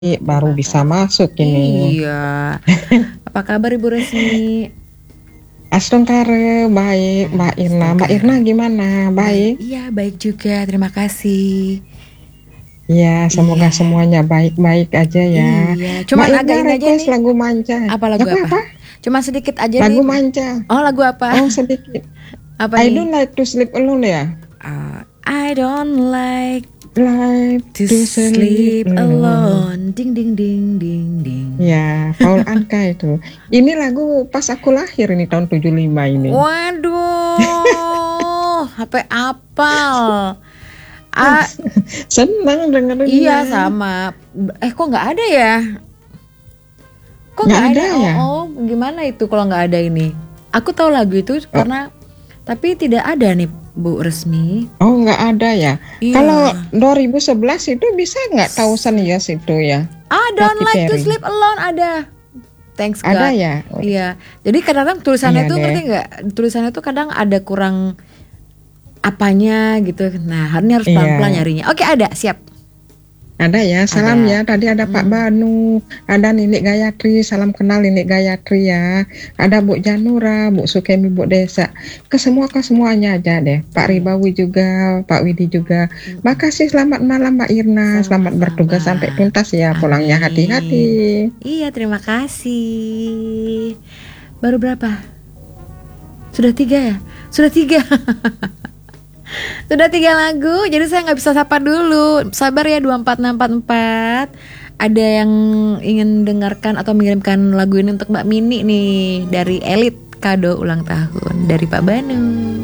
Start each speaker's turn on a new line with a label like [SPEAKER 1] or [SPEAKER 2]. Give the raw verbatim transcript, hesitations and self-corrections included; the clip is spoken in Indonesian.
[SPEAKER 1] baru bisa masuk ini.
[SPEAKER 2] Iya. Apa kabar Ibu Resmi?
[SPEAKER 1] Astungkare, baik Mbak Irna. Mbak Irna gimana? Baik?
[SPEAKER 2] Iya, baik juga. Terima kasih.
[SPEAKER 1] Ya, semoga
[SPEAKER 2] Iya.
[SPEAKER 1] semuanya baik-baik aja ya.
[SPEAKER 2] Iya, cuman
[SPEAKER 1] Mbak
[SPEAKER 2] agak
[SPEAKER 1] Irna
[SPEAKER 2] ini aja
[SPEAKER 1] request
[SPEAKER 2] nih.
[SPEAKER 1] lagu manja.
[SPEAKER 2] Apa lagu
[SPEAKER 1] Lagu
[SPEAKER 2] apa?
[SPEAKER 1] apa?
[SPEAKER 2] Cuma sedikit aja
[SPEAKER 1] Lagu
[SPEAKER 2] nih.
[SPEAKER 1] manja.
[SPEAKER 2] Oh, lagu apa?
[SPEAKER 1] Oh, sedikit.
[SPEAKER 2] Apa
[SPEAKER 1] I
[SPEAKER 2] nih?
[SPEAKER 1] don't like to sleep alone ya.
[SPEAKER 2] Uh, I don't like
[SPEAKER 1] Like
[SPEAKER 2] to sleep alone. Ding ding ding ding ding.
[SPEAKER 1] Ya, Paul Anka itu. Ini lagu pas aku lahir ini tahun tujuh puluh lima ini.
[SPEAKER 2] Waduh, H P apal. Ah,
[SPEAKER 1] senang dengerin.
[SPEAKER 2] iya sama. Eh kok nggak ada ya? Kok nggak ada?
[SPEAKER 1] ada ya?
[SPEAKER 2] Oh, oh, gimana itu kalau nggak ada ini? Aku tahu lagu itu
[SPEAKER 1] Oh.
[SPEAKER 2] karena, tapi tidak ada nih Bu Resmi.
[SPEAKER 1] Oh, nggak ada ya?
[SPEAKER 2] Iya.
[SPEAKER 1] Kalau dua ribu sebelas itu bisa nggak Thousand Years itu ya?
[SPEAKER 2] I don't
[SPEAKER 1] Katy
[SPEAKER 2] like to
[SPEAKER 1] Perry.
[SPEAKER 2] sleep alone ada. Thanks God.
[SPEAKER 1] Ada ya?
[SPEAKER 2] Iya. Jadi kadang-kadang tulisannya
[SPEAKER 1] Iya
[SPEAKER 2] tuh
[SPEAKER 1] deh.
[SPEAKER 2] ngerti nggak? Tulisannya tuh kadang ada kurang apanya gitu. Nah, hari ini harus
[SPEAKER 1] Iya.
[SPEAKER 2] pelan-pelan nyarinya. Oke, ada, siap.
[SPEAKER 1] Ada ya, salam
[SPEAKER 2] Ada.
[SPEAKER 1] ya. Tadi ada Pak Banu, ada Ninik Gayatri, salam kenal Ninik Gayatri ya. Ada Bu Janura, Bu Sukemi, Bu Desa. Ke semua ke semuanya aja deh. Pak Ribawi juga, Pak Widi juga. Makasih, selamat malam Mbak Irna. Selamat
[SPEAKER 2] Sama-sama.
[SPEAKER 1] bertugas sampai tuntas ya. Pulangnya
[SPEAKER 2] Amin.
[SPEAKER 1] hati-hati.
[SPEAKER 2] Iya, terima kasih. Baru berapa? Sudah tiga ya? Sudah tiga. Sudah tiga lagu, jadi saya nggak bisa sapa dulu. Sabar ya, dua empat enam empat empat. Ada yang ingin dengarkan atau mengirimkan lagu ini untuk Mbak Mini nih, dari Elit, kado ulang tahun dari Pak Banu.